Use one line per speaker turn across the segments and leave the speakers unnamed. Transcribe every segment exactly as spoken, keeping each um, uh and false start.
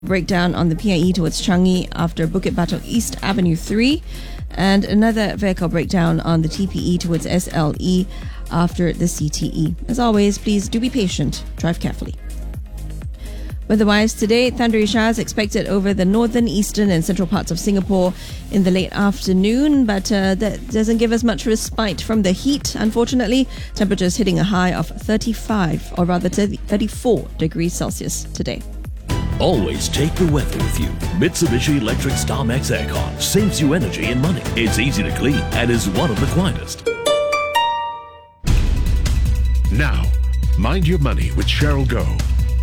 Breakdown on the P I E towards Changi after Bukit Batok East Avenue three, and another vehicle breakdown on the T P E towards S L E after the C T E. As always, please do be patient, drive carefully. Weather-wise today, thundery showers expected over the northern, eastern and central parts of Singapore in the late afternoon, but uh, that doesn't give us much respite from the heat, unfortunately. Temperatures hitting a high of thirty-five, or rather thirty-four degrees Celsius today.
Always take the weather with you. Mitsubishi Electric StarMax Aircon saves you energy and money. It's easy to clean and is one of the quietest.
Now, Mind Your Money with Cheryl Goh.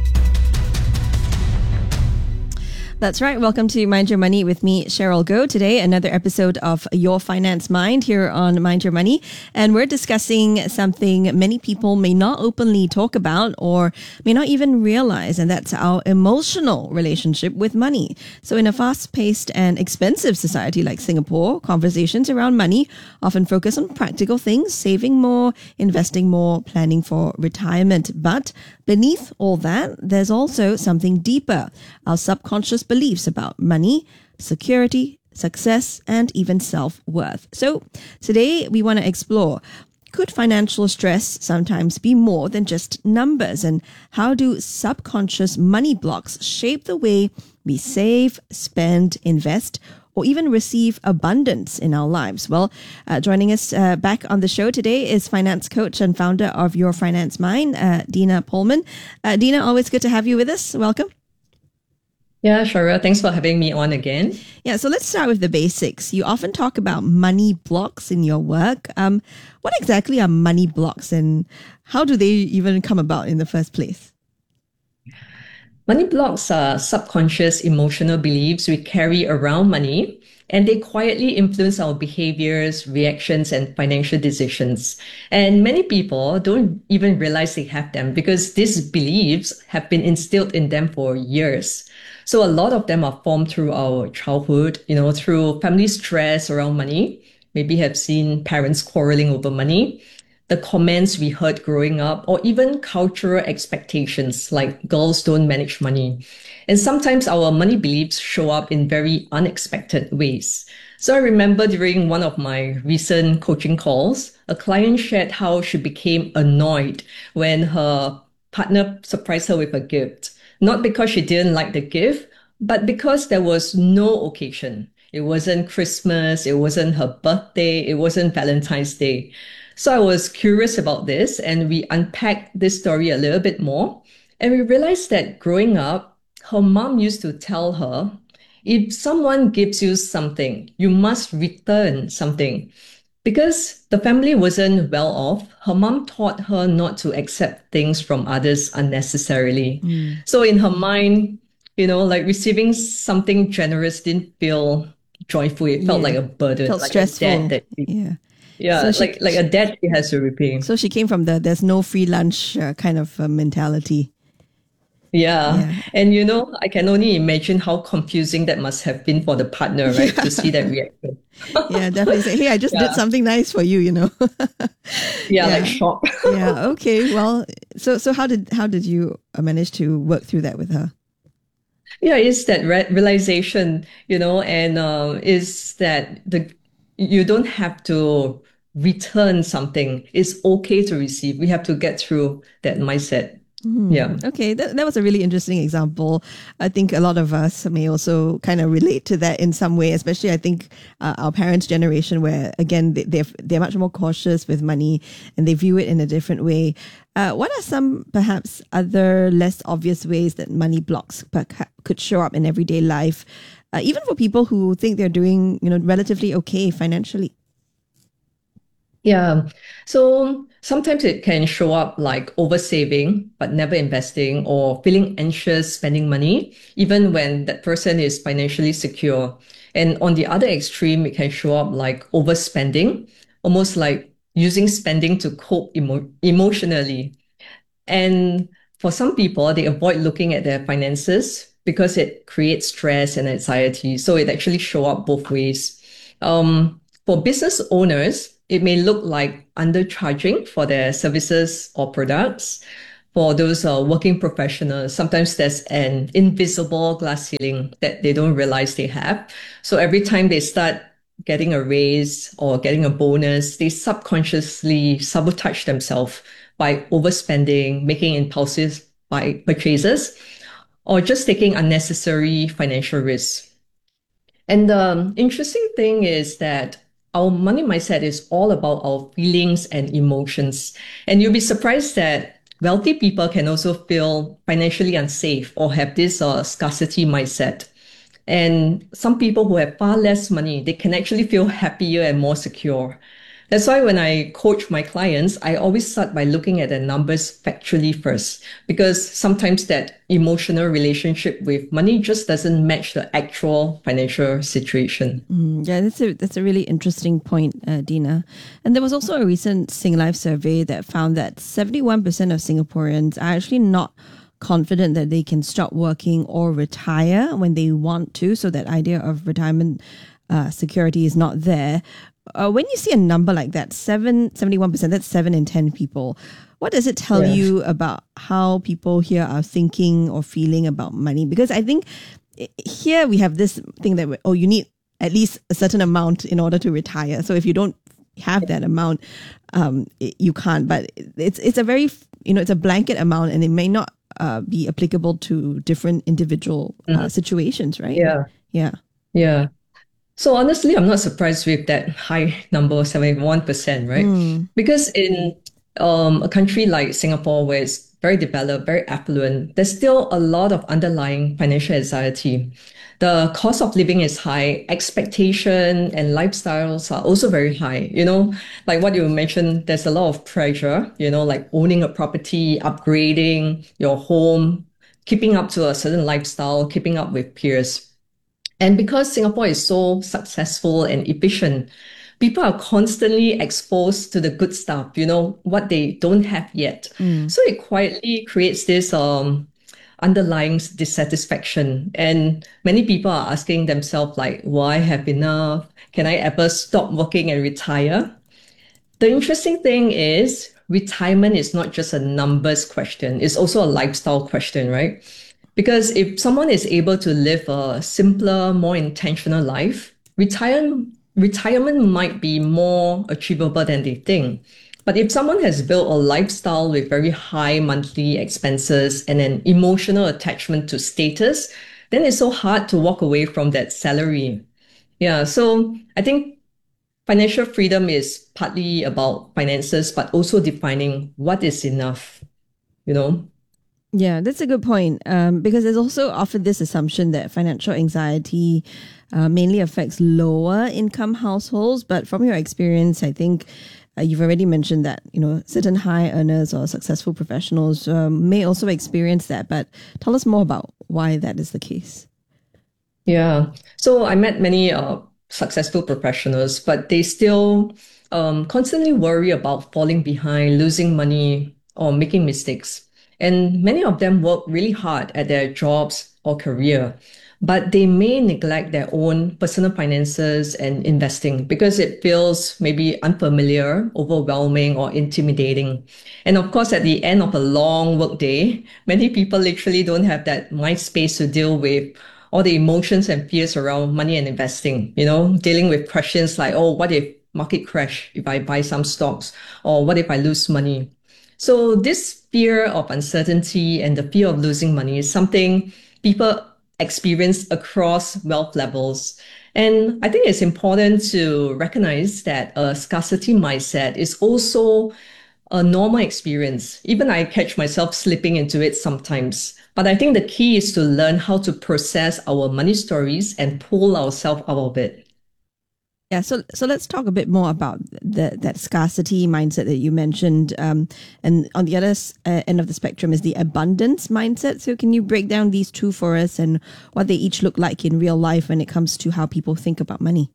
That's right. Welcome to Mind Your Money with me, Cheryl Goh. Today, another episode of Your Finance Mind here on Mind Your Money. And we're discussing something many people may not openly talk about or may not even realize, and that's our emotional relationship with money. So in a fast-paced and expensive society like Singapore, conversations around money often focus on practical things, saving more, investing more, planning for retirement. But beneath all that, there's also something deeper, our subconscious beliefs about money, security, success, and even self-worth. So today we want to explore, could financial stress sometimes be more than just numbers? And how do subconscious money blocks shape the way we save, spend, invest, or even receive abundance in our lives? Well, uh, joining us uh, back on the show today is finance coach and founder of Your Finance Mind, uh, Dina Pollman. Uh, Dina, always good to have you with us. Welcome.
Yeah, sure. Thanks for having me on again.
Yeah, so let's start with the basics. You often talk about money blocks in your work. Um, what exactly are money blocks and how do they even come about in the first place?
Money blocks are subconscious emotional beliefs we carry around money, and they quietly influence our behaviors, reactions, and financial decisions. And many people don't even realize they have them because these beliefs have been instilled in them for years. So a lot of them are formed through our childhood, you know, through family stress around money. Maybe have seen parents quarreling over money, the comments we heard growing up, or even cultural expectations like girls don't manage money. And sometimes our money beliefs show up in very unexpected ways. So I remember during one of my recent coaching calls, a client shared how she became annoyed when her partner surprised her with a gift. Not because she didn't like the gift, but because there was no occasion. It wasn't Christmas, it wasn't her birthday, it wasn't Valentine's Day. So I was curious about this and we unpacked this story a little bit more. And we realized that growing up, her mom used to tell her, if someone gives you something, you must return something. Because the family wasn't well off, her mom taught her not to accept things from others unnecessarily. Mm. So in her mind, you know, like receiving something generous didn't feel joyful. It felt yeah. like a burden,
felt
like
stressful.
a debt that she,
yeah.
Yeah, so she, like like a debt she has to repay.
So she came from the there's no free lunch uh, kind of uh, mentality.
Yeah.
yeah.
And, you know, I can only imagine how confusing that must have been for the partner, right?
Yeah.
To see that reaction.
Yeah, definitely say, hey, I just yeah. did something nice for you, you know.
yeah, yeah, like shock.
yeah. Okay. Well, so so how did how did you manage to work through that with her?
Yeah, it's that re- realization, you know, and uh, is that the you don't have to return something. It's okay to receive. We have to get through that mindset.
Mm,
yeah.
Okay, that, that was a really interesting example. I think a lot of us may also kind of relate to that in some way, especially I think uh, our parents' generation where, again, they, they're, they're much more cautious with money and they view it in a different way. Uh, what are some perhaps other less obvious ways that money blocks could show up in everyday life, uh, even for people who think they're doing, you know, relatively okay financially?
Yeah. So sometimes it can show up like oversaving, but never investing, or feeling anxious spending money, even when that person is financially secure. And on the other extreme, it can show up like overspending, almost like using spending to cope emo- emotionally. And for some people, they avoid looking at their finances because it creates stress and anxiety. So it actually show up both ways. Um, for business owners, it may look like undercharging for their services or products. For those uh, working professionals, sometimes there's an invisible glass ceiling that they don't realize they have. So every time they start getting a raise or getting a bonus, they subconsciously sabotage themselves by overspending, making impulsive buy purchases, or just taking unnecessary financial risks. And the interesting thing is that our money mindset is all about our feelings and emotions. And you'll be surprised that wealthy people can also feel financially unsafe or have this uh, scarcity mindset. And some people who have far less money, they can actually feel happier and more secure. That's why when I coach my clients, I always start by looking at the numbers factually first, because sometimes that emotional relationship with money just doesn't match the actual financial situation.
Mm, yeah, that's a that's a really interesting point, uh, Dina. And there was also a recent Singlife survey that found that seventy-one percent of Singaporeans are actually not confident that they can stop working or retire when they want to. So that idea of retirement uh, security is not there. Uh, when you see a number like that, seven, seventy-one percent, that's seven in ten people. What does it tell
Yeah.
you about how people here are thinking or feeling about money? Because I think i- here we have this thing that, we- oh, you need at least a certain amount in order to retire. So if you don't have that amount, um, it, you can't. But it's it's a very, you know, it's a blanket amount, and it may not uh, be applicable to different individual uh, situations, right?
Yeah.
Yeah.
Yeah. So honestly, I'm not surprised with that high number, seventy-one percent, right? Because in um, a country like Singapore, where it's very developed, very affluent, there's still a lot of underlying financial anxiety. The cost of living is high, expectation and lifestyles are also very high. You know, like what you mentioned, there's a lot of pressure, you know, like owning a property, upgrading your home, keeping up to a certain lifestyle, keeping up with peers. And because Singapore is so successful and efficient, people are constantly exposed to the good stuff, you know, what they don't have yet. So it quietly creates this um, underlying dissatisfaction. And many people are asking themselves, like, will I have enough? Can I ever stop working and retire? The interesting thing is retirement is not just a numbers question, it's also a lifestyle question, right? Because if someone is able to live a simpler, more intentional life, retirement retirement might be more achievable than they think. But if someone has built a lifestyle with very high monthly expenses and an emotional attachment to status, then it's so hard to walk away from that salary. Yeah, so I think financial freedom is partly about finances, but also defining what is enough, you know?
Yeah, that's a good point. Um, because there's also often this assumption that financial anxiety uh, mainly affects lower income households. But from your experience, I think uh, you've already mentioned that, you know, certain high earners or successful professionals um, may also experience that. But tell us more about why that is the case.
Yeah. So I met many uh, successful professionals, but they still um, constantly worry about falling behind, losing money, or making mistakes. And many of them work really hard at their jobs or career, but they may neglect their own personal finances and investing because it feels maybe unfamiliar, overwhelming, or intimidating. And of course, at the end of a long work day, many people literally don't have that mind space to deal with all the emotions and fears around money and investing, you know, dealing with questions like, oh, what if market crash if I buy some stocks? Or what if I lose money? So this fear of uncertainty and the fear of losing money is something people experience across wealth levels. And I think it's important to recognize that a scarcity mindset is also a normal experience. Even I catch myself slipping into it sometimes. But I think the key is to learn how to process our money stories and pull ourselves out of it.
Yeah, so so let's talk a bit more about the, that scarcity mindset that you mentioned. Um, and on the other s- uh, end of the spectrum is the abundance mindset. So can you break down these two for us and what they each look like in real life when it comes to how people think about money?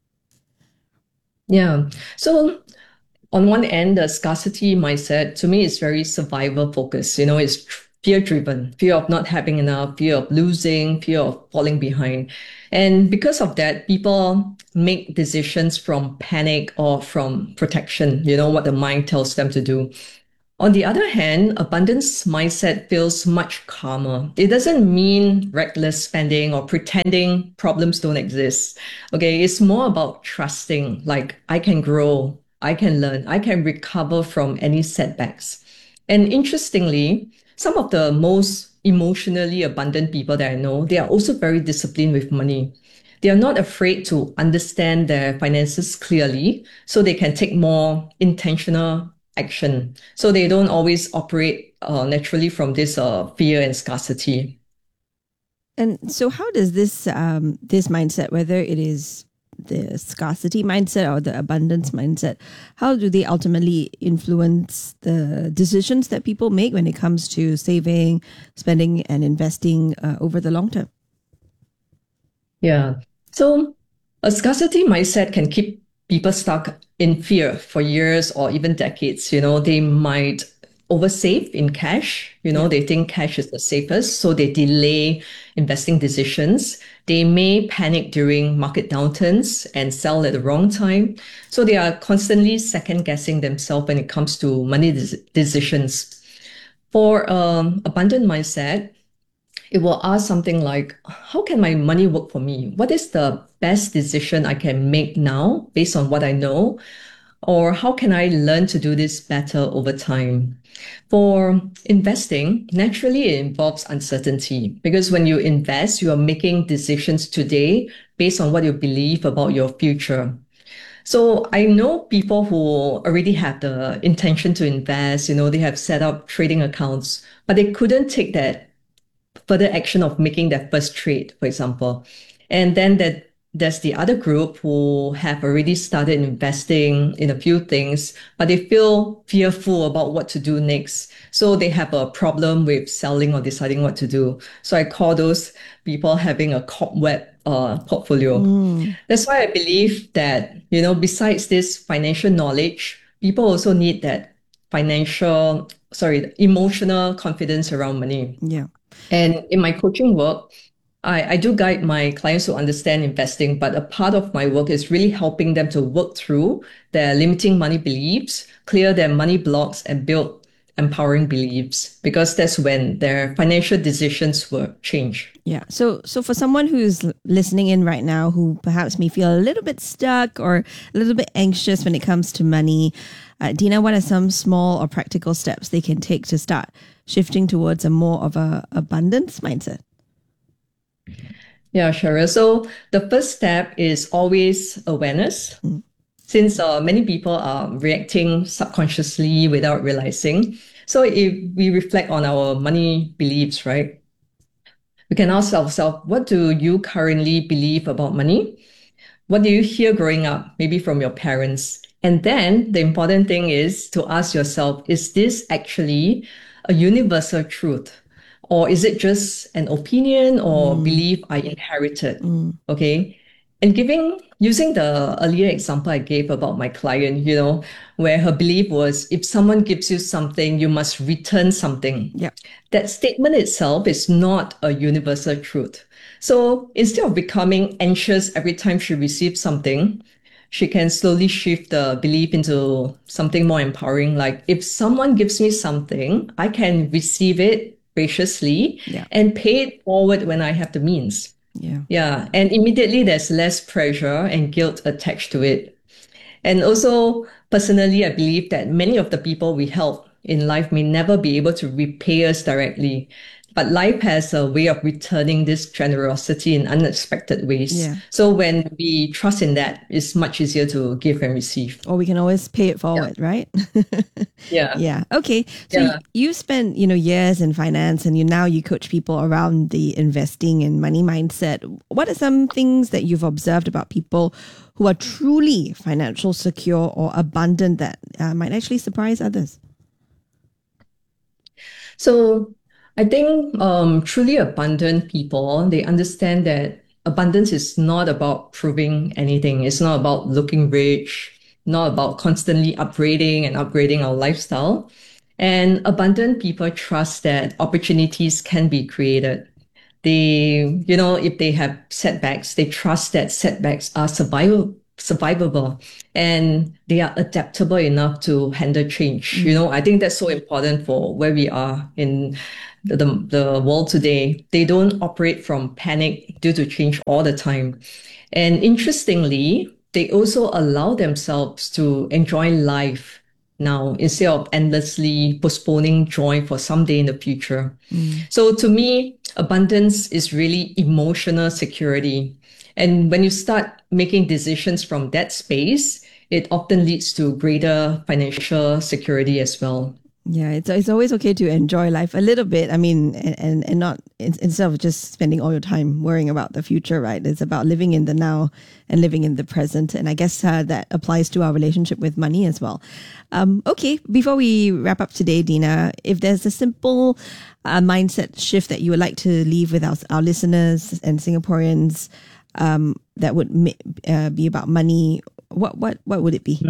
Yeah. So on one end, the scarcity mindset to me is very survival focused. You know, it's fear driven, fear of not having enough, fear of losing, fear of falling behind. And because of that, people make decisions from panic or from protection, you know, what the mind tells them to do. On the other hand, abundance mindset feels much calmer. It doesn't mean reckless spending or pretending problems don't exist. Okay, it's more about trusting, like I can grow, I can learn, I can recover from any setbacks. And interestingly, some of the most emotionally abundant people that I know, they are also very disciplined with money. They are not afraid to understand their finances clearly so they can take more intentional action. So they don't always operate uh, naturally from this uh, fear and scarcity.
And so, how does this um, this mindset, whether it is the scarcity mindset or the abundance mindset, how do they ultimately influence the decisions that people make when it comes to saving, spending, and investing uh, over the long term?
Yeah. So a scarcity mindset can keep people stuck in fear for years or even decades. You know, they might oversave in cash. You know,
Yeah.
they think cash is the safest, so they delay investing decisions. They may panic during market downturns and sell at the wrong time. So they are constantly second guessing themselves when it comes to money des- decisions. For um, abundant mindset, it will ask something like, how can my money work for me? What is the best decision I can make now based on what I know? Or how can I learn to do this better over time? For investing, naturally it involves uncertainty because when you invest, you are making decisions today based on what you believe about your future. So I know people who already have the intention to invest, you know, they have set up trading accounts, but they couldn't take that further action of making their first trade, for example. And then that there's the other group who have already started investing in a few things, but they feel fearful about what to do next. So they have a problem with selling or deciding what to do. So I call those people having a cobweb uh, portfolio.
Mm,
That's why I believe that, you know, besides this financial knowledge, people also need that financial, sorry, emotional confidence around money.
yeah.
And in my coaching work, I, I do guide my clients to understand investing, but a part of my work is really helping them to work through their limiting money beliefs, clear their money blocks, and build empowering beliefs, because that's when their financial decisions will change.
Yeah. So, so for someone who's l- listening in right now, who perhaps may feel a little bit stuck or a little bit anxious when it comes to money, uh, Dina, what are some small or practical steps they can take to start shifting towards a more of a abundance mindset?
Yeah, Cheryl. So the first step is always awareness.
Mm.
Since uh, many people are reacting subconsciously without realizing. So if we reflect on our money beliefs, right, we can ask ourselves, what do you currently believe about money? What do you hear growing up, maybe from your parents? And then the important thing is to ask yourself, is this actually a universal truth? Or is it just an opinion or
Mm,
belief I inherited?
mm,
Okay. And giving, using the earlier example I gave about my client, you know, where her belief was if someone gives you something, you must return something.
yeah.
That statement itself is not a universal truth. So instead of becoming anxious every time she receives something, she can slowly shift the belief into something more empowering. Like if someone gives me something, I can receive it graciously
Yeah.
and pay it forward when I have the means.
Yeah.
Yeah. And immediately there's less pressure and guilt attached to it. And also, personally, I believe that many of the people we help in life may never be able to repay us directly. But life has a way of returning this generosity in unexpected ways.
Yeah.
So when we trust in that, it's much easier to give and receive.
Or we can always pay it
Yeah.
forward, right?
Yeah.
Yeah. Okay. So
Yeah.
y- you spent, you know, years in finance, and you now you coach people around the investing and money mindset. What are some things that you've observed about people who are truly financial secure or abundant that uh, might actually surprise others?
So I think um, truly abundant people, they understand that abundance is not about proving anything. It's not about looking rich, not about constantly upgrading and upgrading our lifestyle. And abundant people trust that opportunities can be created. They, you know, if they have setbacks, they trust that setbacks are survivable. survivable, and they are adaptable enough to handle change. Mm. You know, I think that's so important for where we are in the, the, the world today. They don't operate from panic due to change all the time. And interestingly, they also allow themselves to enjoy life now instead of endlessly postponing joy for someday in the future. Mm. So to me, abundance is really emotional security. And when you start making decisions from that space, it often leads to greater financial security as well.
Yeah, it's it's always okay to enjoy life a little bit. I mean, and, and, and not instead of just spending all your time worrying about the future, right? It's about living in the now and living in the present. And I guess uh, that applies to our relationship with money as well. Um, okay, before we wrap up today, Dina, if there's a simple uh, mindset shift that you would like to leave with our, our listeners and Singaporeans um, that would uh, be about money, what, what, what would it be?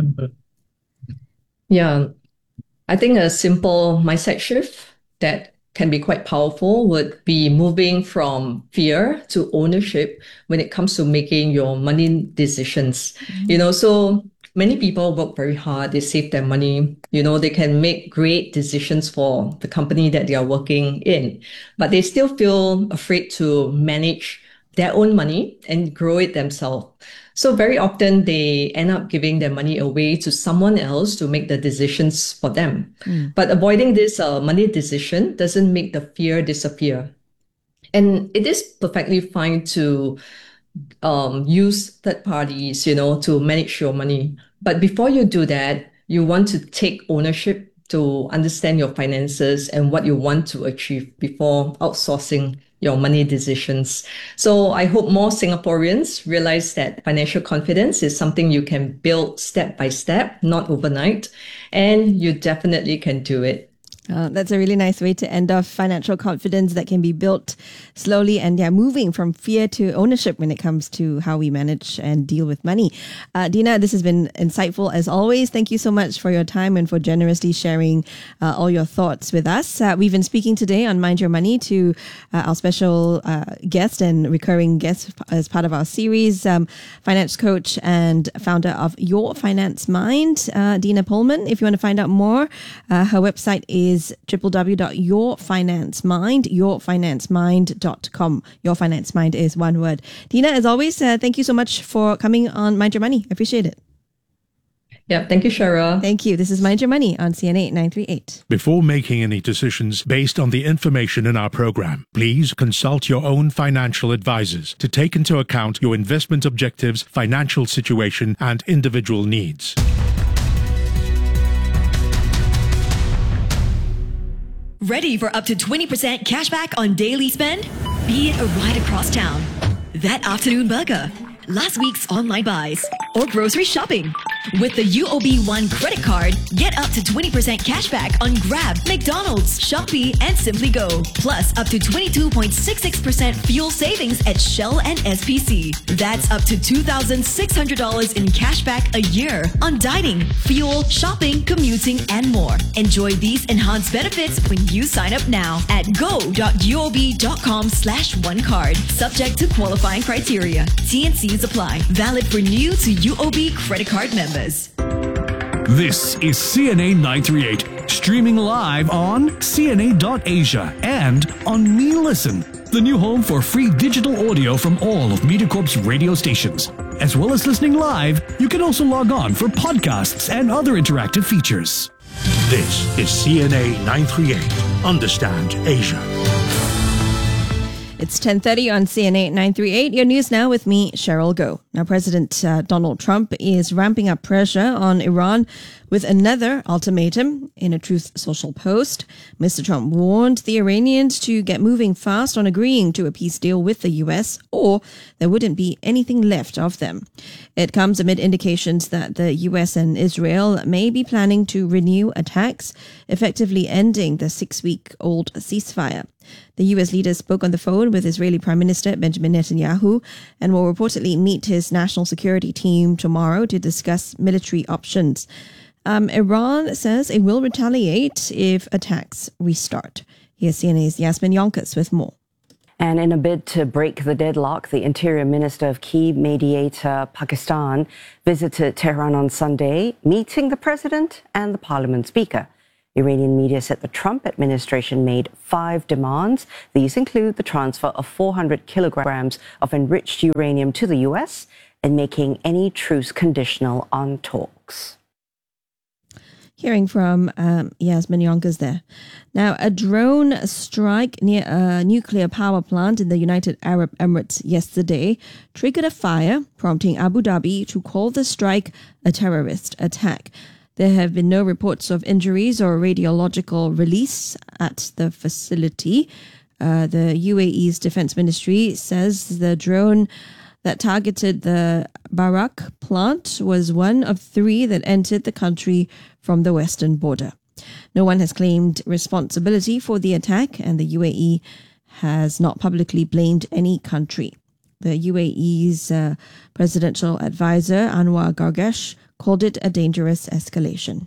Yeah. I think a simple mindset shift that can be quite powerful would be moving from fear to ownership when it comes to making your money decisions. Mm-hmm. You know, so many people work very hard, they save their money, you know, they can make great decisions for the company that they are working in, but they still feel afraid to manage their own money and grow it themselves. So very often they end up giving their money away to someone else to make the decisions for them. Mm. But avoiding this uh, money decision doesn't make the fear disappear. And it is perfectly fine to um, use third parties, you know, to manage your money. But before you do that, you want to take ownership to understand your finances and what you want to achieve before outsourcing your money decisions. So I hope more Singaporeans realize that financial confidence is something you can build step by step, not overnight, and you definitely can do it.
Uh, that's a really nice way to end off. Financial confidence that can be built slowly and yeah, moving from fear to ownership when it comes to how we manage and deal with money. Uh, Dina, this has been insightful as always. Thank you so much for your time and for generously sharing uh, all your thoughts with us. Uh, we've been speaking today on Mind Your Money to uh, our special uh, guest and recurring guest as part of our series, um, finance coach and founder of Your Finance Mind, uh, Dina Pullman. If you want to find out more, uh, her website is is w w w dot your finance mind, your finance mind dot com. Your Finance Mind is one word. Dina, as always, uh, thank you so much for coming on Mind Your Money. I appreciate it.
Yeah, thank you, Shara.
Thank you. This is Mind Your Money on C N A nine three eight.
Before making any decisions based on the information in our program, please consult your own financial advisors to take into account your investment objectives, financial situation, and individual needs.
Ready for up to twenty percent cash back on daily spend? Be it a ride across town, that afternoon burger, last week's online buys, or grocery shopping. With the U O B One credit card, get up to twenty percent cash back on Grab, McDonald's, Shopee, and Simply Go. Plus up to twenty-two point six six percent fuel savings at Shell and S P C. That's up to two thousand six hundred dollars in cash back a year on dining, fuel, shopping, commuting, and more. Enjoy these enhanced benefits when you sign up now at go.uob.com slash one card. Subject to qualifying criteria. T and C's apply. Valid for new to U O B credit card members.
This is C N A nine three eight, streaming live on C N A dot asia and on Me Listen, the new home for free digital audio from all of MediaCorp's radio stations. As well as listening live, you can also log on for podcasts and other interactive features.
This is C N A nine three eight. Understand Asia.
It's ten thirty on C N A nine three eight. Your news now with me, Cheryl Goh. Now, President uh, Donald Trump is ramping up pressure on Iran with another ultimatum. In a Truth Social post, Mister Trump warned the Iranians to get moving fast on agreeing to a peace deal with the U S, or there wouldn't be anything left of them. It comes amid indications that the U S and Israel may be planning to renew attacks, effectively ending the six-week-old ceasefire. The U S leader spoke on the phone with Israeli Prime Minister Benjamin Netanyahu and will reportedly meet his national security team tomorrow to discuss military options. Um, Iran says it will retaliate if attacks restart. Here's C N A's Yasmin Yonkers with more.
And in a bid to break the deadlock, the Interior Minister of key mediator Pakistan visited Tehran on Sunday, meeting the President and the Parliament Speaker. Iranian media said the Trump administration made five demands. These include the transfer of four hundred kilograms of enriched uranium to the U S and making any truce conditional on talks.
Hearing from um, Yasmin Yonkers there. Now, a drone strike near a nuclear power plant in the United Arab Emirates yesterday triggered a fire, prompting Abu Dhabi to call the strike a terrorist attack. There have been no reports of injuries or radiological release at the facility. Uh, the U A E's Defense Ministry says the drone that targeted the Barak plant was one of three that entered the country from the western border. No one has claimed responsibility for the attack, and the U A E has not publicly blamed any country. The U A E's uh, presidential advisor, Anwar Gargash, called it a dangerous escalation.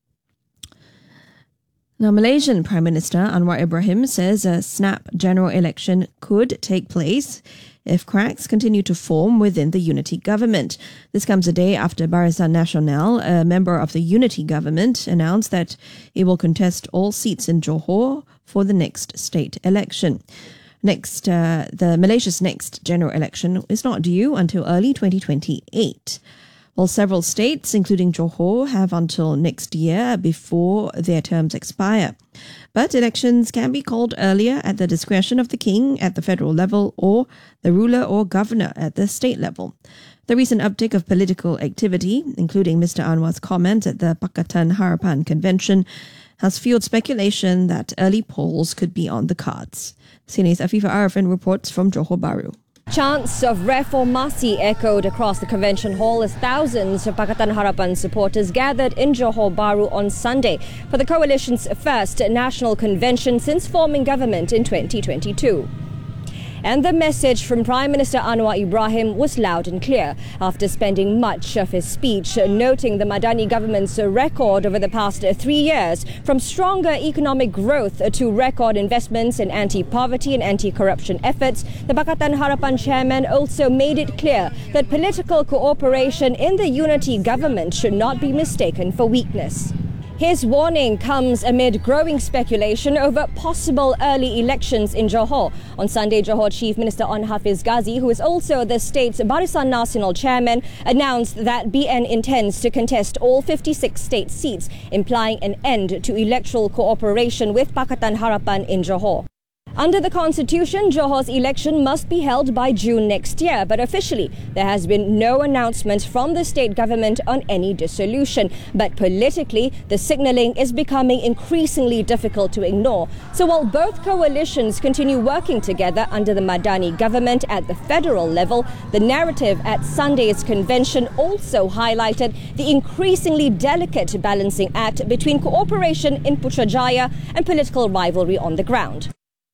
Now, Malaysian Prime Minister Anwar Ibrahim says a snap general election could take place if cracks continue to form within the unity government. This comes a day after Barisan Nasional, a member of the unity government, announced that it will contest all seats in Johor for the next state election. Next, uh, the Malaysia's next general election is not due until early twenty twenty-eight. While several states, including Johor, have until next year before their terms expire. But elections can be called earlier at the discretion of the king at the federal level or the ruler or governor at the state level. The recent uptick of political activity, including Mister Anwar's comment at the Pakatan Harapan Convention, has fueled speculation that early polls could be on the cards. C N A's Afifa Arifin reports from Johor Bahru.
Chants of reformasi echoed across the convention hall as thousands of Pakatan Harapan supporters gathered in Johor Bahru on Sunday for the coalition's first national convention since forming government in twenty twenty-two. And the message from Prime Minister Anwar Ibrahim was loud and clear after spending much of his speech noting the Madani government's record over the past three years, from stronger economic growth to record investments in anti-poverty and anti-corruption efforts. The Pakatan Harapan chairman also made it clear that political cooperation in the unity government should not be mistaken for weakness. His warning comes amid growing speculation over possible early elections in Johor. On Sunday, Johor Chief Minister Onn Hafiz Ghazi, who is also the state's Barisan Nasional chairman, announced that B N intends to contest all fifty-six state seats, implying an end to electoral cooperation with Pakatan Harapan in Johor. Under the constitution, Johor's election must be held by June next year, but officially there has been no announcement from the state government on any dissolution. But politically, the signalling is becoming increasingly difficult to ignore. So while both coalitions continue working together under the Madani government at the federal level, the narrative at Sunday's convention also highlighted the increasingly delicate balancing act between cooperation in Putrajaya and political rivalry on the ground.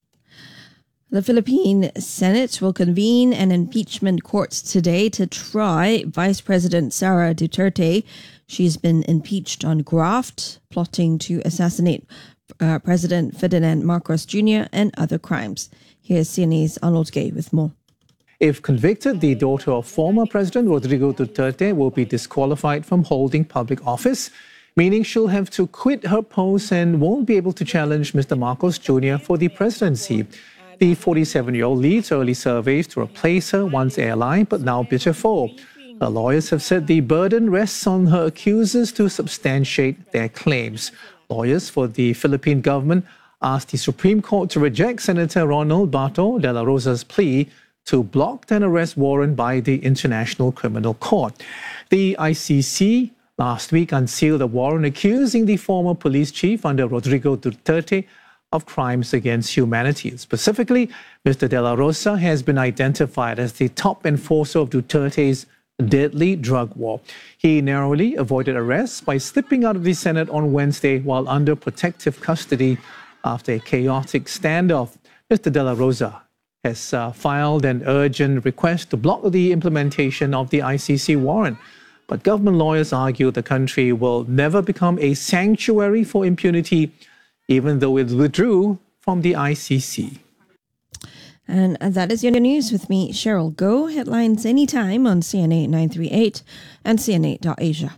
The Philippine Senate will convene an impeachment court today to try Vice President Sara Duterte. She's been impeached on graft, plotting to assassinate uh, President Ferdinand Marcos Junior and other crimes. Here's C N A's Arnold Gay with more.
If convicted, the daughter of former President Rodrigo Duterte will be disqualified from holding public office, meaning she'll have to quit her post and won't be able to challenge Mister Marcos Junior for the presidency. The forty-seven-year-old leads early surveys to replace her, once airline, but now bitter foe. Her lawyers have said the burden rests on her accusers to substantiate their claims. Lawyers for the Philippine government asked the Supreme Court to reject Senator Ronald Bato de la Rosa's plea to block an arrest warrant by the International Criminal Court. The I C C last week unsealed a warrant accusing the former police chief under Rodrigo Duterte of crimes against humanity. Specifically, Mister De La Rosa has been identified as the top enforcer of Duterte's deadly drug war. He narrowly avoided arrest by slipping out of the Senate on Wednesday while under protective custody after a chaotic standoff. Mister De La Rosa has uh, filed an urgent request to block the implementation of the I C C warrant. But government lawyers argue the country will never become a sanctuary for impunity, even though it withdrew from the I C C.
And that is your news with me, Cheryl Go. Headlines anytime on C N A nine thirty-eight and C N A dot Asia.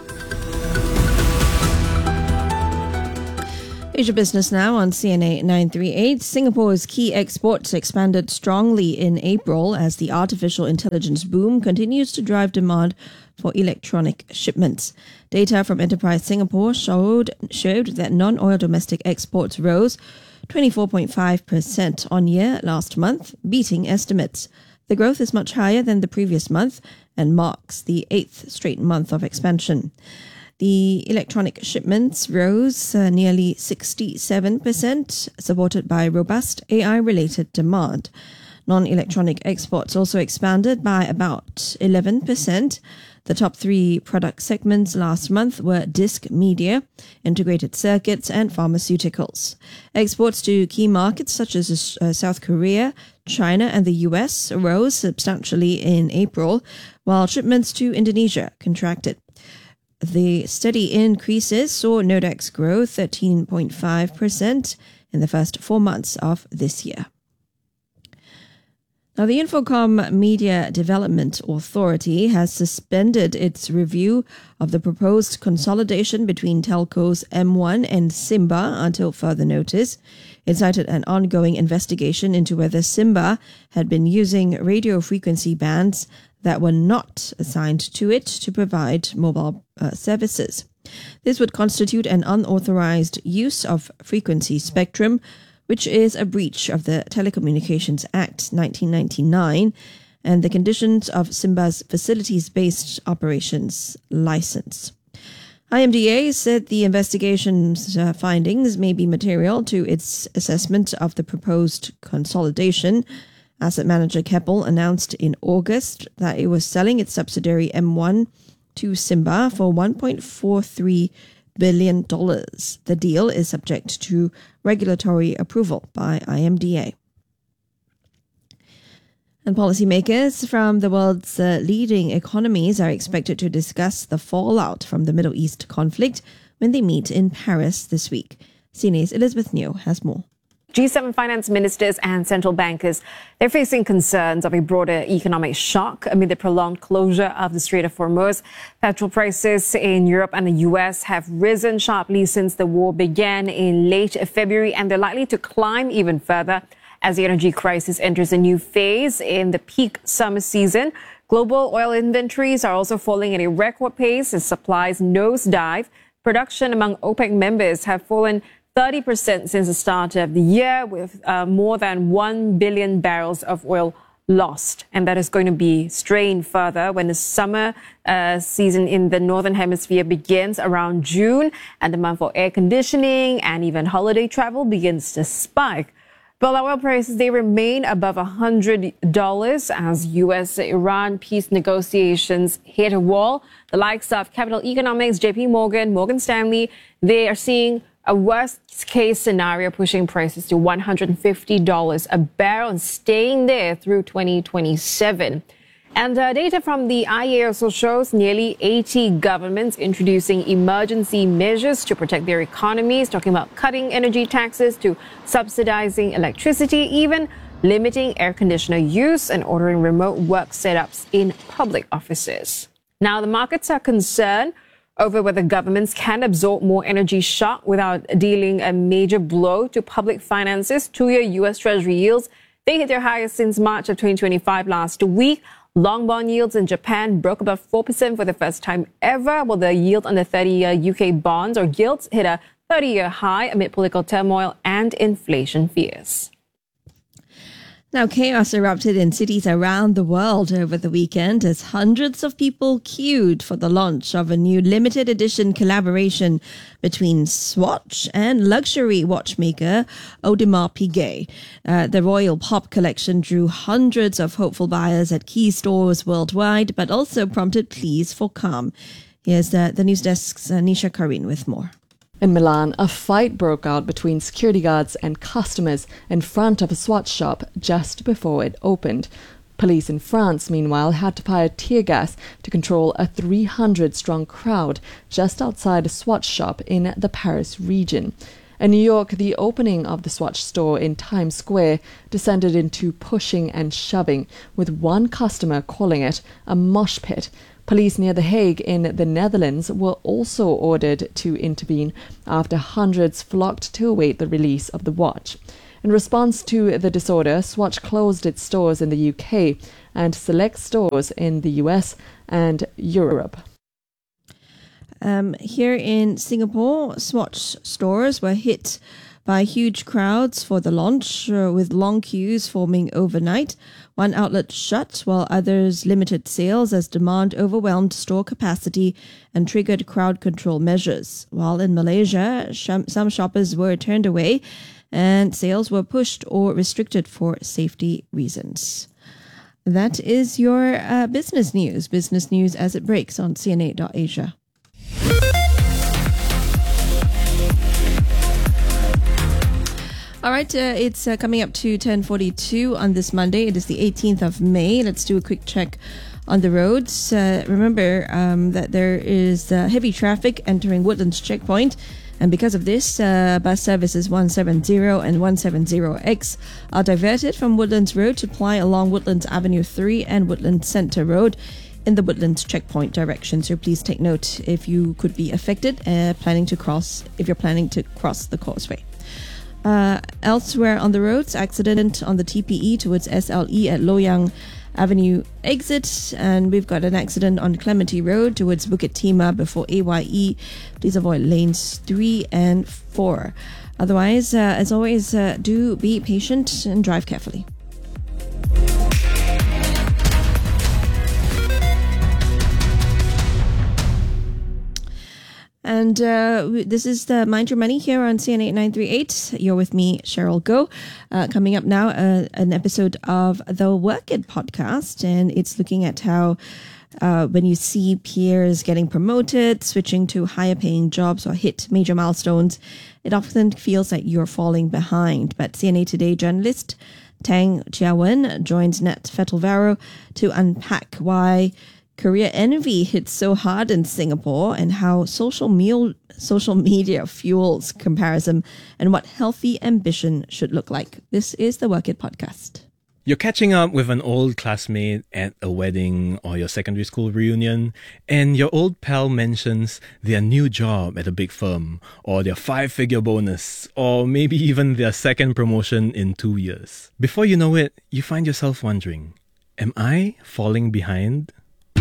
Asia Business now on C N A nine thirty-eight. Singapore's key exports expanded strongly in April as the artificial intelligence boom continues to drive demand for electronic shipments. Data from Enterprise Singapore showed showed that non-oil domestic exports rose twenty-four point five percent on year last month, beating estimates. The growth is much higher than the previous month and marks the eighth straight month of expansion. The electronic shipments rose uh, nearly sixty-seven percent, supported by robust A I-related demand. Non-electronic exports also expanded by about eleven percent. The top three product segments last month were disc media, integrated circuits, and pharmaceuticals. Exports to key markets such as uh, South Korea, China, and the U S rose substantially in April, while shipments to Indonesia contracted. The steady increases saw Nodex grow thirteen point five percent in the first four months of this year. Now, the Infocomm Media Development Authority has suspended its review of the proposed consolidation between telcos M one and Simba until further notice. It cited an ongoing investigation into whether Simba had been using radio frequency bands that were not assigned to it to provide mobile uh, services. This would constitute an unauthorized use of frequency spectrum, which is a breach of the Telecommunications Act nineteen ninety-nine and the conditions of Simba's facilities-based operations license. I M D A said the investigation's uh, findings may be material to its assessment of the proposed consolidation. Asset manager Keppel announced in August that it was selling its subsidiary M one to Simba for one point four three billion dollars. The deal is subject to regulatory approval by I M D A. And policymakers from the world's uh, leading economies are expected to discuss the fallout from the Middle East conflict when they meet in Paris this week. C N A's Elizabeth Neo has more.
G seven finance ministers and central bankers, they're facing concerns of a broader economic shock amid the prolonged closure of the Strait of Hormuz. Petrol prices in Europe and the U S have risen sharply since the war began in late February, and they're likely to climb even further as the energy crisis enters a new phase in the peak summer season. Global oil inventories are also falling at a record pace as supplies nosedive. Production among OPEC members have fallen thirty percent since the start of the year, with uh, more than one billion barrels of oil lost. And that is going to be strained further when the summer uh, season in the Northern Hemisphere begins around June, and the month for air conditioning and even holiday travel begins to spike. But oil prices, they remain above one hundred dollars as U S-Iran peace negotiations hit a wall. The likes of Capital Economics, J P Morgan, Morgan Stanley, they are seeing a worst-case scenario pushing prices to one hundred fifty dollars a barrel and staying there through twenty twenty-seven. And uh, data from the I E A also shows nearly eighty governments introducing emergency measures to protect their economies, talking about cutting energy taxes to subsidizing electricity, even limiting air conditioner use and ordering remote work setups in public offices. Now, the markets are concerned over whether governments can absorb more energy shock without dealing a major blow to public finances. Two-year U S Treasury yields, they hit their highest since March of twenty twenty-five last week. Long bond yields in Japan broke above four percent for the first time ever, while the yield on the thirty-year U K bonds or gilts hit a thirty-year high amid political turmoil and inflation fears.
Now, chaos erupted in cities around the world over the weekend as hundreds of people queued for the launch of a new limited edition collaboration between Swatch and luxury watchmaker Audemars Piguet. Uh, the Royal Pop collection drew hundreds of hopeful buyers at key stores worldwide, but also prompted pleas for calm. Here's uh, the news desk's uh, Nisha Karin with more.
In Milan, a fight broke out between security guards and customers in front of a Swatch shop just before it opened. Police in France, meanwhile, had to fire tear gas to control a three hundred strong crowd just outside a Swatch shop in the Paris region. In New York, the opening of the Swatch store in Times Square descended into pushing and shoving, with one customer calling it a mosh pit. Police near The Hague in the Netherlands were also ordered to intervene after hundreds flocked to await the release of the watch. In response to the disorder, Swatch closed its stores in the U K and select stores in the U S and Europe.
Um, here in Singapore, Swatch stores were hit by huge crowds for the launch, uh, with long queues forming overnight. One outlet shut, while others limited sales as demand overwhelmed store capacity and triggered crowd control measures. While in Malaysia, sh- some shoppers were turned away and sales were pushed or restricted for safety reasons. That is your uh, business news. Business news as it breaks on C N A dot Asia. All right, uh, it's uh, coming up to ten forty-two on this Monday. It is the eighteenth of May. Let's do a quick check on the roads. Uh, remember um, that there is uh, heavy traffic entering Woodlands Checkpoint. And because of this, uh, bus services one seventy and one seventy X are diverted from Woodlands Road to ply along Woodlands Avenue three and Woodlands Centre Road in the Woodlands Checkpoint direction. So please take note if you could be affected, uh, planning to cross, if you're planning to cross the causeway. Uh, elsewhere on the roads, accident on the T P E towards S L E at Loyang Avenue exit, and we've got an accident on Clementi Road towards Bukit Timah before A Y E. Please avoid lanes three and four. Otherwise, uh, as always, uh, do be patient and drive carefully. And uh, this is the Mind Your Money here on C N eight nine three eight. You're with me, Cheryl Goh. Uh, coming up now, uh, an episode of the Work It podcast. And it's looking at how uh, when you see peers getting promoted, switching to higher paying jobs or hit major milestones, it often feels like you're falling behind. But C N A Today journalist Tang Chia-wen joins Nat Fetelvaro to unpack why career envy hits so hard in Singapore and how social, meal, social media fuels comparison and what healthy ambition should look like. This is the Work It podcast.
You're catching up with an old classmate at a wedding or your secondary school reunion, and your old pal mentions their new job at a big firm, or their five-figure bonus, or maybe even their second promotion in two years. Before you know it, you find yourself wondering, am I falling behind?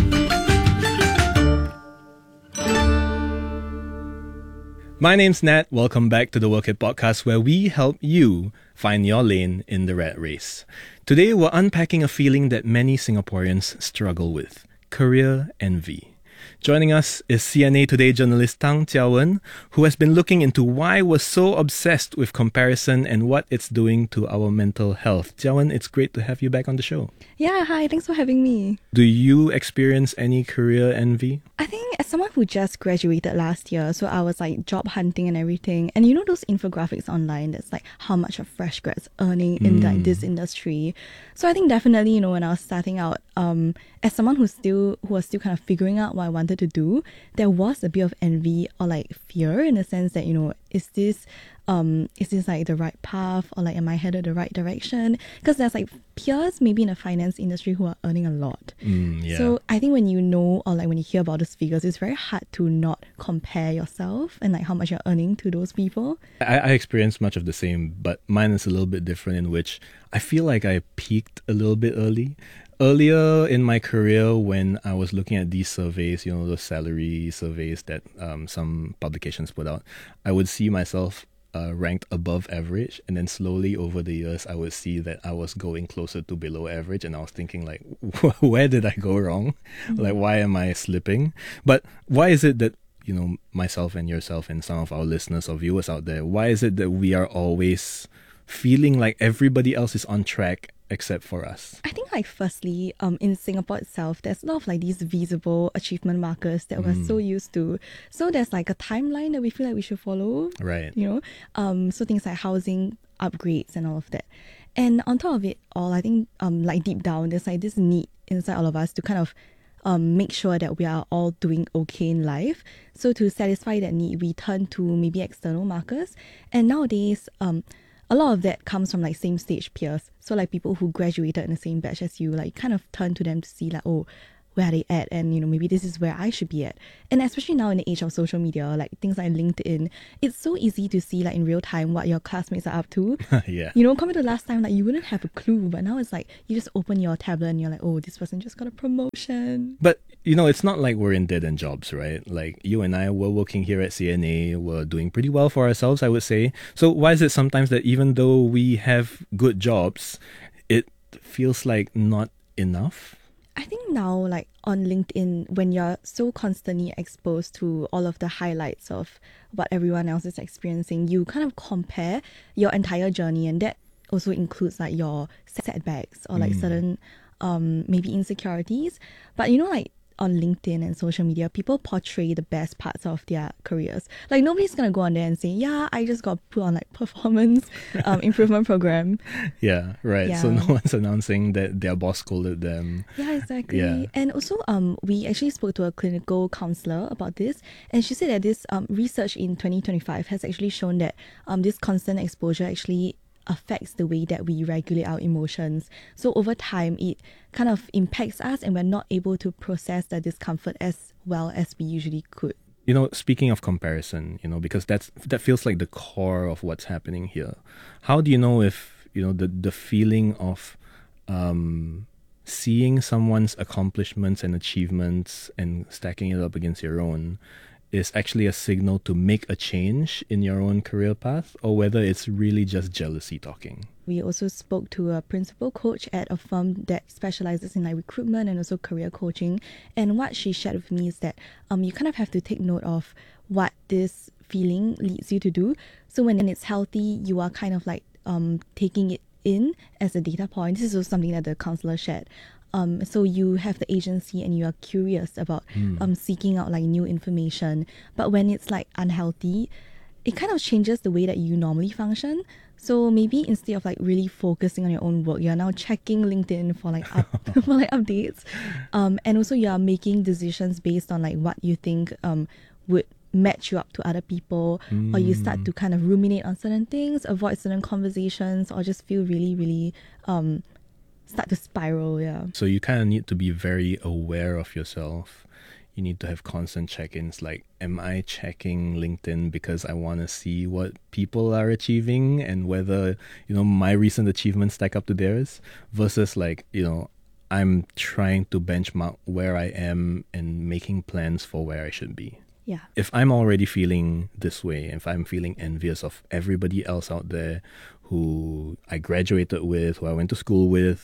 My name's Nat. Welcome back to the Work It podcast, where we help you find your lane in the rat race. Today, we're unpacking a feeling that many Singaporeans struggle with: career envy. Joining us is C N A Today journalist Tang Chia-wen, who has been looking into why we're so obsessed with comparison and what it's doing to our mental health. Chia-wen, it's great to have you back on the show.
Yeah, hi, thanks for having me.
Do you experience any career envy?
I think as someone who just graduated last year, so I was like job hunting and everything, and you know those infographics online that's like how much a fresh grad's earning in mm. like this industry. So I think definitely, you know, when I was starting out, um, as someone who's still who was still kind of figuring out what I wanted to do, there was a bit of envy or like fear in the sense that, you know, is this um is this like the right path, or like am I headed the right direction? Because there's like peers maybe in the finance industry who are earning a lot.
Mm, yeah.
So I think when you know, or like when you hear about those figures, it's very hard to not compare yourself and like how much you're earning to those people.
I, I experienced much of the same, but mine is a little bit different, in which I feel like I peaked a little bit early. Earlier in my career, when I was looking at these surveys, you know, those salary surveys that um, some publications put out, I would see myself uh, ranked above average, and then slowly over the years, I would see that I was going closer to below average, and I was thinking like, where did I go wrong? Mm-hmm. Like, why am I slipping? But why is it that, you know, myself and yourself and some of our listeners or viewers out there, why is it that we are always feeling like everybody else is on track except for us?
I think like firstly, um, in Singapore itself, there's a lot of like these visible achievement markers that mm. we're so used to. So there's like a timeline that we feel like we should follow.
Right.
You know, um, so things like housing upgrades and all of that. And on top of it all, I think um, like deep down, there's like this need inside all of us to kind of um, make sure that we are all doing okay in life. So to satisfy that need, we turn to maybe external markers. And nowadays, um, a lot of that comes from like same stage peers. So like people who graduated in the same batch as you, like kind of turn to them to see like, oh, where are they at? And, you know, maybe this is where I should be at. And especially now in the age of social media, like things like LinkedIn, it's so easy to see like in real time what your classmates are up to.
Yeah.
You know, compared to last time, like you wouldn't have a clue. But now it's like you just open your tablet and you're like, oh, this person just got a promotion.
But, you know, it's not like we're in dead-end jobs, right? Like you and I were working here at C N A, we're doing pretty well for ourselves, I would say. So why is it sometimes that even though we have good jobs, it feels like not enough?
I think now, like on LinkedIn, when you're so constantly exposed to all of the highlights of what everyone else is experiencing, you kind of compare your entire journey, and that also includes like your setbacks or like mm. certain um maybe insecurities. But you know, like on LinkedIn and social media, people portray the best parts of their careers. Like nobody's gonna go on there and say, yeah, I just got put on like performance um, improvement program.
Yeah, right.
Yeah.
So no one's announcing that their boss scolded them.
Yeah, exactly.
Yeah.
And also, um, we actually spoke to a clinical counselor about this, and she said that this um research in twenty twenty-five has actually shown that um this constant exposure actually affects the way that we regulate our emotions. So over time, it kind of impacts us and we're not able to process the discomfort as well as we usually could.
You know, speaking of comparison, you know, because that's that feels like the core of what's happening here. How do you know if, you know, the, the feeling of um, seeing someone's accomplishments and achievements and stacking it up against your own is actually a signal to make a change in your own career path, or whether it's really just jealousy talking?
We also spoke to a principal coach at a firm that specializes in like recruitment and also career coaching. And what she shared with me is that um, you kind of have to take note of what this feeling leads you to do. So when it's healthy, you are kind of like um, taking it in as a data point. This is also something that the counselor shared. Um, so you have the agency and you are curious about mm. um, seeking out like new information. But when it's like unhealthy, it kind of changes the way that you normally function. So maybe instead of like really focusing on your own work, you're now checking LinkedIn for like up, for like updates, um, and also you are making decisions based on like what you think um would match you up to other people, mm. or you start to kind of ruminate on certain things, avoid certain conversations, or just feel really, really um. start to spiral, yeah.
So you kind of need to be very aware of yourself. You need to have constant check-ins, like, am I checking LinkedIn because I want to see what people are achieving and whether, you know, my recent achievements stack up to theirs, versus like, you know, I'm trying to benchmark where I am and making plans for where I should be.
Yeah.
If I'm already feeling this way, if I'm feeling envious of everybody else out there who I graduated with, who I went to school with,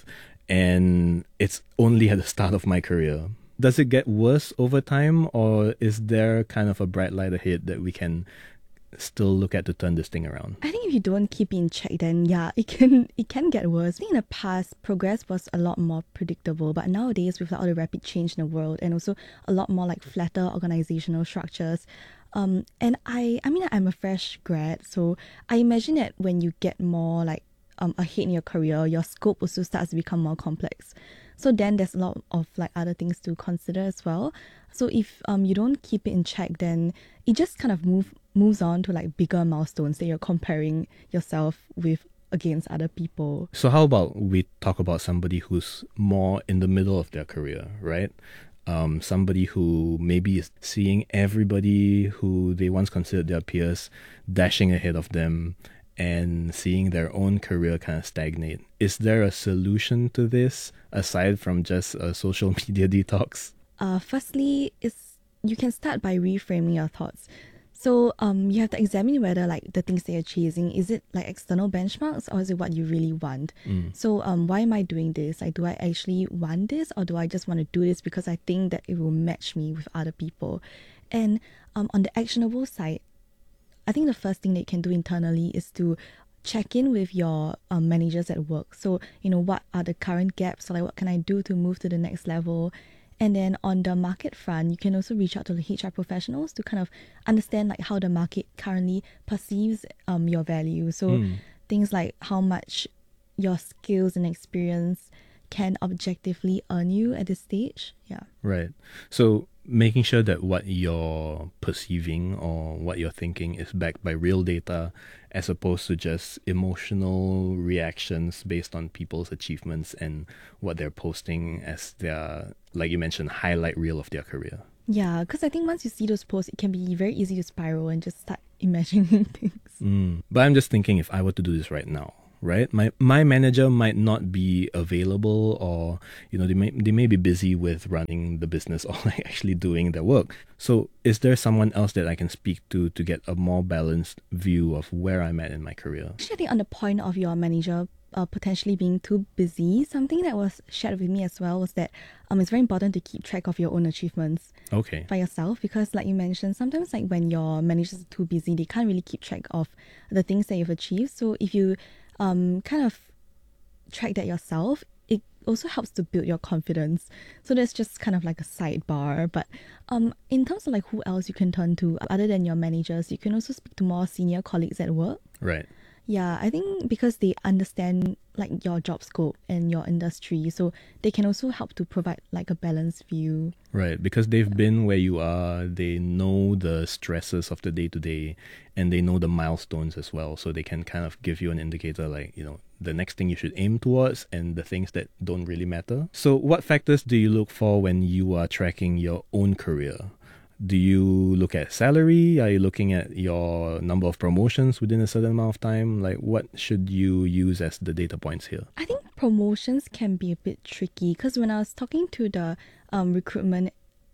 and it's only at the start of my career, does it get worse over time, or is there kind of a bright light ahead that we can still look at to turn this thing around?
I think if you don't keep in check, then yeah, it can it can get worse. I think in the past, progress was a lot more predictable, but nowadays with like, all the rapid change in the world and also a lot more like flatter organizational structures, um, and I I mean I'm a fresh grad, so I imagine that when you get more like um ahead in your career, your scope also starts to become more complex. So then there's a lot of like other things to consider as well. So if um you don't keep it in check, then it just kind of move moves on to like bigger milestones that you're comparing yourself with against other people.
So how about we talk about somebody who's more in the middle of their career, right? Um, somebody who maybe is seeing everybody who they once considered their peers dashing ahead of them and seeing their own career kind of stagnate. Is there a solution to this aside from just a social media detox?
Uh, firstly, is you can start by reframing your thoughts. So um, you have to examine whether like the things that you're chasing, is it like external benchmarks or is it what you really want? Mm. So um, why am I doing this? Like, do I actually want this, or do I just want to do this because I think that it will match me with other people? And um, on the actionable side, I think the first thing that you can do internally is to check in with your um, managers at work. So, you know, what are the current gaps? So like, what can I do to move to the next level? And then on the market front, you can also reach out to the H R professionals to kind of understand like how the market currently perceives um, your value. So mm. things like how much your skills and experience can objectively earn you at this stage. Yeah.
Right. So making sure that what you're perceiving or what you're thinking is backed by real data as opposed to just emotional reactions based on people's achievements and what they're posting as their, like you mentioned, highlight reel of their career.
Yeah, because I think once you see those posts, it can be very easy to spiral and just start imagining things.
Mm. But I'm just thinking, if I were to do this right now, right? My my manager might not be available, or you know, they may they may be busy with running the business or like actually doing their work. So is there someone else that I can speak to to get a more balanced view of where I'm at in my career?
Actually, I think on the point of your manager uh, potentially being too busy, something that was shared with me as well was that um it's very important to keep track of your own achievements.
Okay.
By yourself, because like you mentioned, sometimes like when your managers are too busy, they can't really keep track of the things that you've achieved. So if you um kind of track that yourself, it also helps to build your confidence. So that's just kind of like a sidebar. But um in terms of like who else you can turn to other than your managers, you can also speak to more senior colleagues at work.
Right.
Yeah, I think because they understand like your job scope and your industry, so they can also help to provide like a balanced view.
Right, because they've been where you are, they know the stresses of the day to day, and they know the milestones as well. So they can kind of give you an indicator like, you know, the next thing you should aim towards and the things that don't really matter. So what factors do you look for when you are tracking your own career? Do you look at salary? Are you looking at your number of promotions within a certain amount of time? Like, what should you use as the data points here?
I think promotions can be a bit tricky because when I was talking to the um, recruitment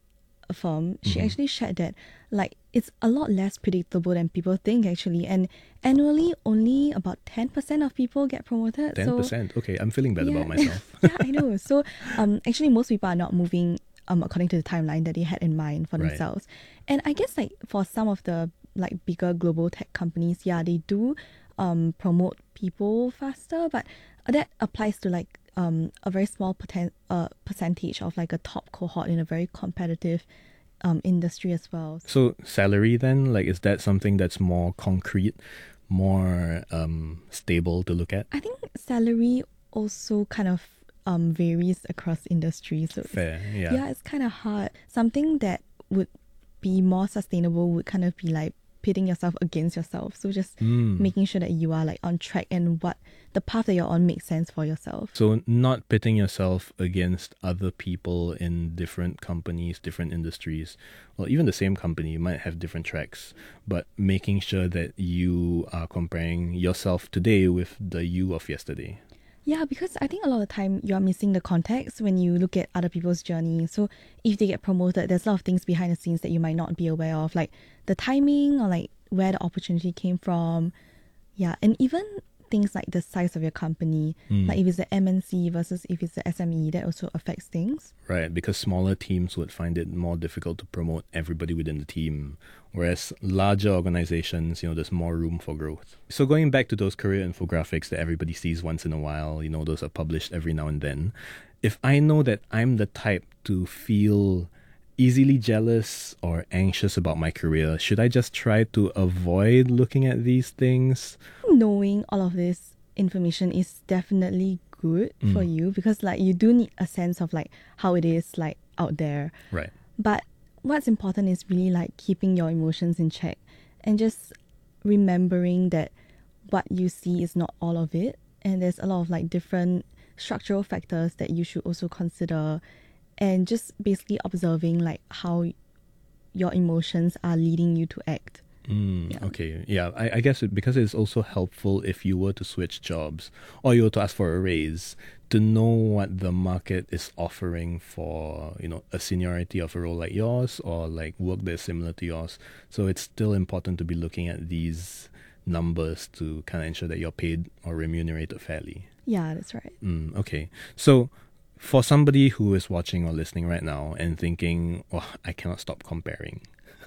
firm, she mm-hmm. actually shared that like it's a lot less predictable than people think actually, and annually only about ten percent of people get promoted.
ten percent? So, okay, I'm feeling bad
yeah,
about myself.
Yeah, I know. So um, actually most people are not moving Um, according to the timeline that they had in mind for
Right.
themselves. And I guess like for some of the like bigger global tech companies, yeah, they do um, promote people faster, but that applies to like um, a very small poten- uh, percentage of like a top cohort in a very competitive um, industry as well.
So salary then, like is that something that's more concrete, more um, stable to look at?
I think salary also kind of um varies across industries. So
Fair, yeah.
Yeah, it's kind of hard. Something that would be more sustainable would kind of be like pitting yourself against yourself. So just
Mm.
making sure that you are like on track and what the path that you're on makes sense for yourself.
So not pitting yourself against other people in different companies, different industries, or even the same company, you might have different tracks, but making sure that you are comparing yourself today with the you of yesterday.
Yeah, because I think a lot of the time you're missing the context when you look at other people's journey. So if they get promoted, there's a lot of things behind the scenes that you might not be aware of, like the timing or like where the opportunity came from. Yeah, and even things like the size of your company,
Mm.
like if it's an M N C versus if it's an S M E, that also affects things.
Right, because smaller teams would find it more difficult to promote everybody within the team, whereas larger organizations, you know, there's more room for growth. So going back to those career infographics that everybody sees once in a while, you know, those are published every now and then. If I know that I'm the type to feel easily jealous or anxious about my career, should I just try to avoid looking at these things?
Knowing all of this information is definitely good
Mm.
for you because like you do need a sense of like how it is like out there.
Right.
But what's important is really like keeping your emotions in check and just remembering that what you see is not all of it, and there's a lot of like different structural factors that you should also consider, and just basically observing like how your emotions are leading you to act.
Mm,
Yeah.
Okay, yeah, I, I guess it, because it's also helpful if you were to switch jobs or you were to ask for a raise, to know what the market is offering for, you know, a seniority of a role like yours or like work that is similar to yours. So it's still important to be looking at these numbers to kind of ensure that you're paid or remunerated fairly.
Yeah, that's right.
Mm, okay, so for somebody who is watching or listening right now and thinking, oh, I cannot stop comparing,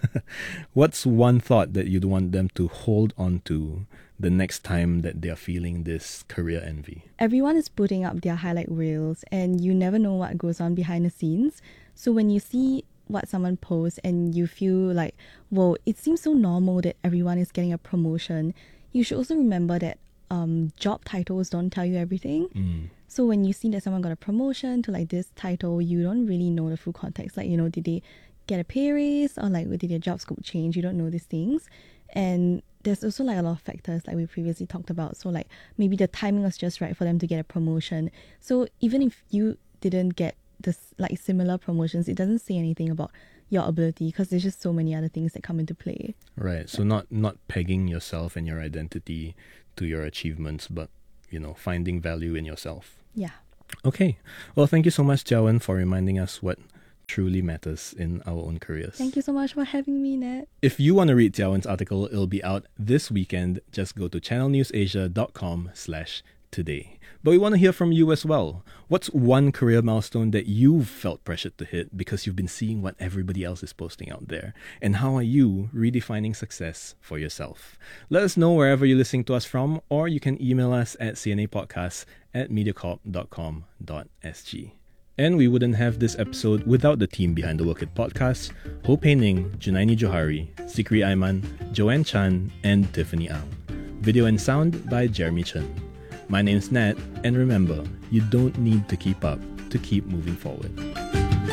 what's one thought that you'd want them to hold on to the next time that they're feeling this career envy?
Everyone is putting up their highlight reels and you never know what goes on behind the scenes. So when you see what someone posts and you feel like, whoa, it seems so normal that everyone is getting a promotion, you should also remember that um, job titles don't tell you everything.
Mm.
So when you see that someone got a promotion to like this title, you don't really know the full context. Like, you know, did they get a pay raise, or like did their job scope change? You don't know these things. And there's also like a lot of factors like we previously talked about. So like maybe the timing was just right for them to get a promotion. So even if you didn't get this like similar promotions, it doesn't say anything about your ability, because there's just so many other things that come into play.
Right. So not not pegging yourself and your identity to your achievements, but, you know, finding value in yourself.
Yeah.
Okay. Well, thank you so much, Jia Wen, for reminding us what truly matters in our own careers.
Thank you so much for having me, Nat.
If you want to read Jia Wen's article, it'll be out this weekend. Just go to channelnewsasia.com slash today. But we want to hear from you as well. What's one career milestone that you've felt pressured to hit because you've been seeing what everybody else is posting out there? And how are you redefining success for yourself? Let us know wherever you're listening to us from, or you can email us at cnapodcast at mediacorp dot com dot s g. And we wouldn't have this episode without the team behind the Work It podcast: Ho Pei Ning, Junaini Johari, Zikri Aiman, Joanne Chan, and Tiffany Ang. Video and sound by Jeremy Chen. My name's Nat, and remember, you don't need to keep up to keep moving forward.